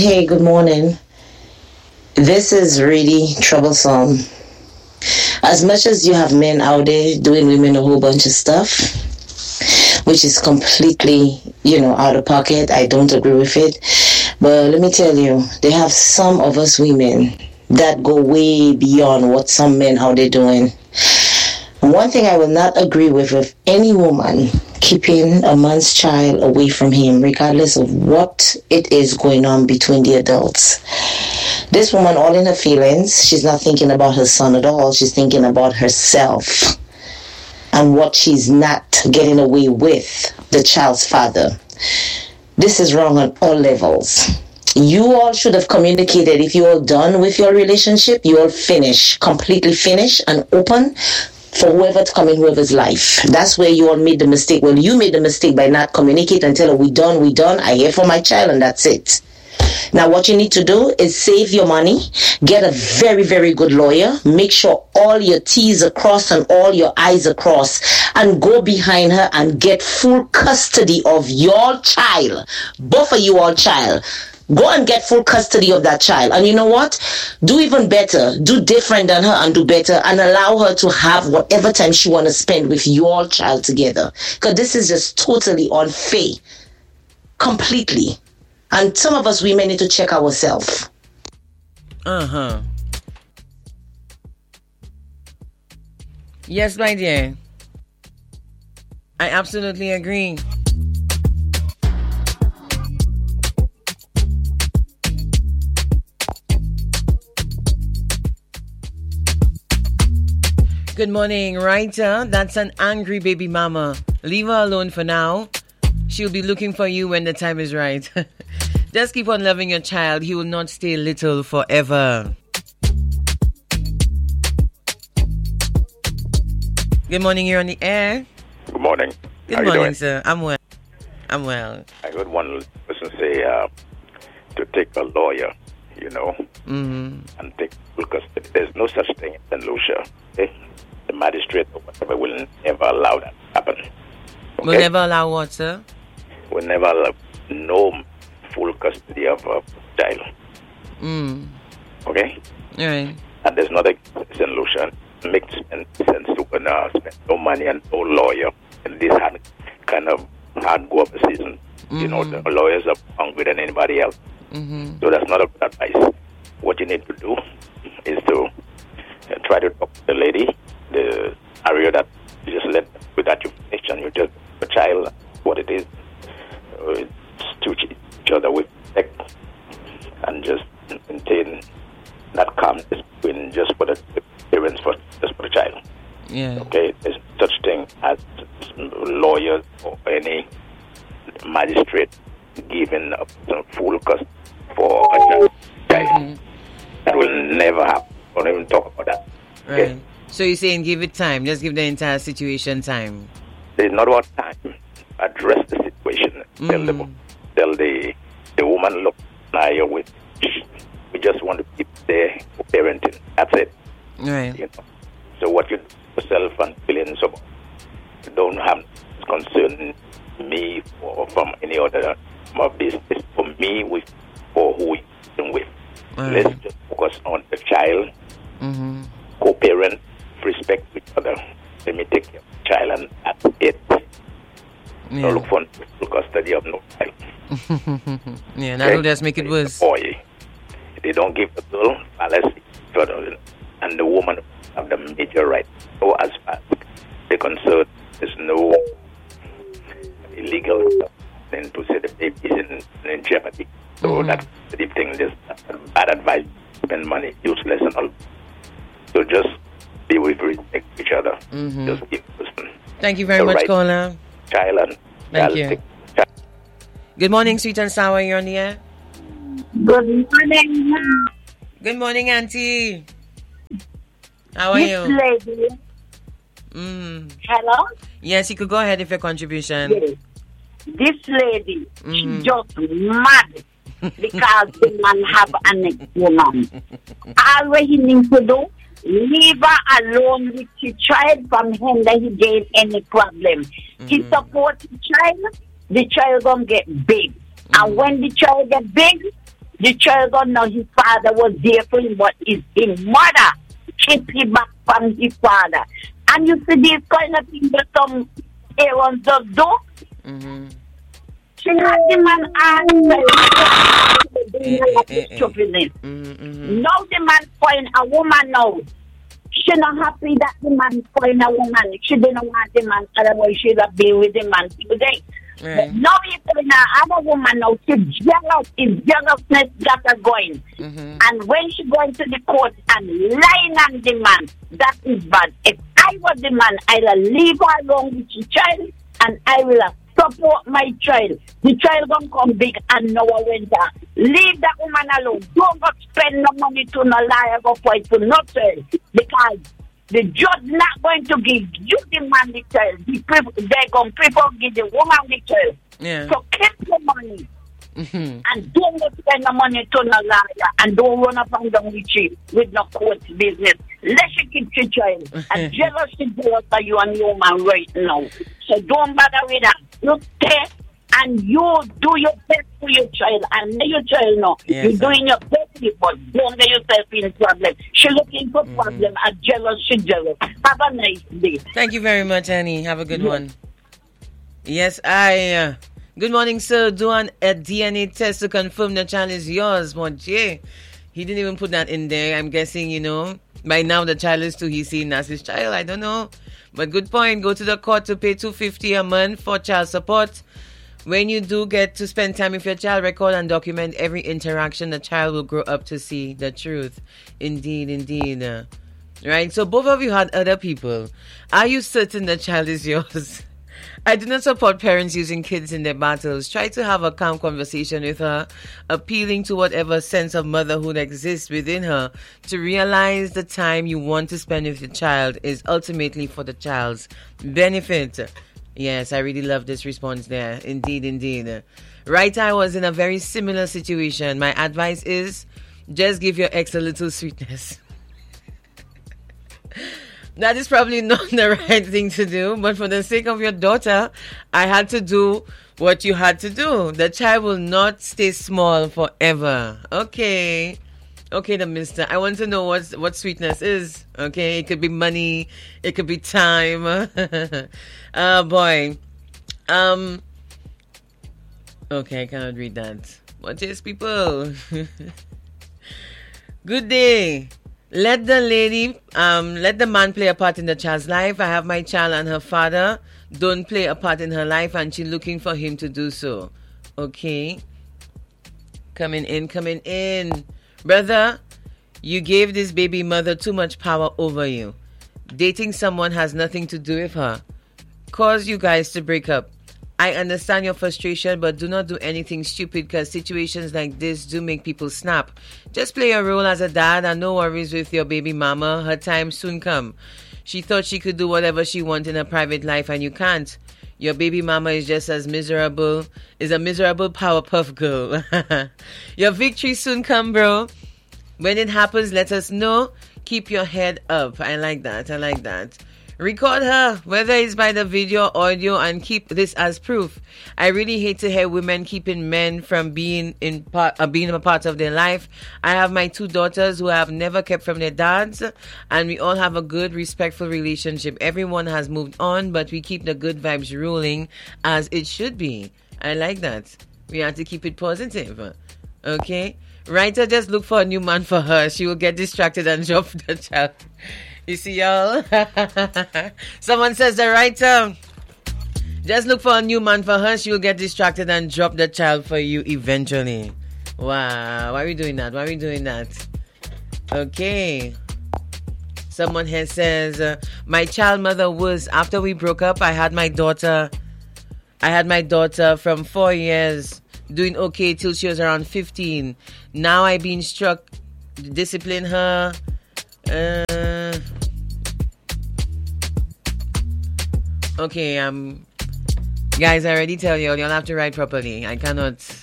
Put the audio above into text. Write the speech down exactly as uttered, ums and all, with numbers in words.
Hey, good morning. This is really troublesome. As much as you have men out there doing women a whole bunch of stuff, which is completely, you know, out of pocket, I don't agree with it. But let me tell you, they have some of us women that go way beyond what some men out there doing. One thing I will not agree with with any woman keeping a man's child away from him, regardless of what it is going on between the adults. This woman, all in her feelings, she's not thinking about her son at all. She's thinking about herself and what she's not getting away with the child's father. This is wrong on all levels. You all should have communicated. If you're done with your relationship, you all finish, completely finish and open for whoever to come in whoever's life. That's where you all made the mistake. Well, you made the mistake by not communicating and tell her, we done, we done, I hear for my child, and that's it. Now, what you need to do is save your money, get a very, very good lawyer, make sure all your T's are crossed and all your I's are crossed, and go behind her and get full custody of your child, both of you all child. Go and get full custody of that child. And you know what? Do even better. Do different than her and do better and allow her to have whatever time she want to spend with your child together. Because this is just totally unfair. Completely. And some of us women need to check ourselves. Uh-huh. Yes, my dear. I absolutely agree. Good morning, writer. That's an angry baby mama. Leave her alone for now. She'll be looking for you when the time is right. Just keep on loving your child. He will not stay little forever. Good morning, you're on the air. Good morning. Good How morning, you doing? sir. I'm well. I'm well. I heard one person say uh, to take a lawyer, you know, Mm-hmm. and take full custody. There's no such thing in Saint Lucia. Okay? The magistrate or whatever will never allow that to happen. Okay? We'll never allow what, sir? Will never allow no full custody of a child. Mm. Okay? All right. And there's not a Saint Lucia. Makes sense to uh, spend no money and no lawyer in this hard, kind of hard go up season. Mm-hmm. You know, the lawyers are hungry than anybody else. Mm-hmm. So that's not a good advice. What you need to do is to uh, try to talk to the lady, the area that you just let without you finish, and you just a child what it is. Uh, to each other with respect and just maintain that calmness between just for the parents for just for the child. Yeah. Okay, there's such thing as lawyers or any magistrate giving up some full custody for a child. Mm-hmm. That will never happen. Don't even talk about that. Right. Okay? So you're saying give it time, just give the entire situation time. There's not about time. Address the situation. Mm. Tell the tell the the woman, look, now you're with. We just want to keep there for parenting. That's it. Right. You know. So what you do yourself and feelings about, you don't have concern me or from any other my business. For me, with for who you're dealing with. Right. Let's just focus on the child, mm-hmm. co-parent, respect each other. Let me take care of the child, and that's it. Yeah. Don't look for full custody of no child. Yeah, that'll okay? just make it worse. Boy, if they don't give the girl, let's see further. And the woman have the major right. So as far as they're concerned, there's no illegal thing to say the baby is in, in jeopardy. So mm-hmm. that's the deep thing. Just bad advice, spend money, useless and all. So just be with respect to each other. Mm-hmm. Just keep person. Thank you very the much, right caller. Child and Thank child you. Take, Good morning, sweet and sour. You're on the air. Good morning. Good morning, Auntie. How are this you? Lady. Mm. Hello? Yes, you could go ahead with your contribution. Yes. This lady, mm-hmm. she just mad because the man have a next woman. All what he needs to do, leave her alone with the child from him that he gave any problem. Mm-hmm. He support the child, the child gonna get big. Mm-hmm. And when the child get big, The child don't know his father was there for him, but his, his mother kept him back from his father. And you see these kind of things that some parents just do. Mm-hmm. She had the man ask Eh, eh, eh, eh. stupidness. Mhm, mhm. Now the man find a woman now. She not happy that the man find a woman. She didn't want the man, otherwise she'd have been with the man today. Right. But now he's having another woman now. She's jealous. His jealousness got her going. Mhm. And when she going to the court and lying on the man, that is bad. If I was the man, I'll leave her alone with the child and I will support my child. The child gonna come big and no one went there. Leave that woman alone. Don't go spend no money to no liar go fight to no child. Because the judge not going to give you the man the child. They're going to prefer give the woman the child. Yeah. So keep the money. Mhm. And don't go spend the money to no liar. And don't run up and down with you with no court business. Let you keep your child. And jealous is jealous of you and your man right now. So don't bother with that. You stay and you do your best for your child. And let your child know. Yes, You're sir. doing your best, but don't get yourself in problem. She looking for problem and jealous, she jealous. Have a nice day. Thank you very much, Annie. Have a good one. Yes, I. Uh, good morning, sir. Do an, a D N A test to confirm the child is yours. Mon Dieu. He didn't even put that in there. I'm guessing, you know, by now the child is too. He's seen as his child. I don't know. But good point. Go to the court to pay two hundred fifty dollars a month for child support. When you do get to spend time with your child, record and document every interaction. The child will grow up to see the truth. Indeed, indeed. Uh, right? So both of you had other people. Are you certain the child is yours? I do not support parents using kids in their battles. Try to have a calm conversation with her, appealing to whatever sense of motherhood exists within her to realize the time you want to spend with your child is ultimately for the child's benefit. Yes, I really love this response there. Indeed, indeed. Right, I was in a very similar situation. My advice is just give your ex a little sweetness. That is probably not the right thing to do, but for the sake of your daughter, I had to do what you had to do. The child will not stay small forever. Okay. Okay, the mister. I want to know what what sweetness is. Okay, it could be money, it could be time. Oh boy. Um. Okay, I cannot read that. What is people? Good day. Let the lady, um, let the man play a part in the child's life. I have my child and her father don't play a part in her life, and she's looking for him to do so. Okay. Coming in, coming in. Brother, you gave this baby mother too much power over you. Dating someone has nothing to do with her. Cause you guys to break up. I understand your frustration, but do not do anything stupid because situations like this do make people snap. Just play your role as a dad and no worries with your baby mama. Her time soon come. She thought she could do whatever she wants in her private life and you can't. Your baby mama is just as miserable, is a miserable Powerpuff Girl. Your victory soon come, bro. When it happens, let us know. Keep your head up. I like that. I like that. Record her, whether it's by the video, audio, and keep this as proof. I really hate to hear women keeping men from being in part, uh, being a part of their life. I have my two daughters who I have never kept from their dads, and we all have a good, respectful relationship. Everyone has moved on, but we keep the good vibes ruling as it should be. I like that. We have to keep it positive. Okay? Writer, just look for a new man for her. She will get distracted and drop the child. You see, y'all? Someone says the writer, just look for a new man for her. She will get distracted and drop the child for you eventually. Wow. Why are we doing that? Why are we doing that? Okay. Someone here says, uh, my child mother was, after we broke up, I had my daughter, I had my daughter from four years doing okay till she was around fifteen. Now I been struck, discipline her. Uh, okay, um, guys, I already tell you, you'll have to write properly. I cannot,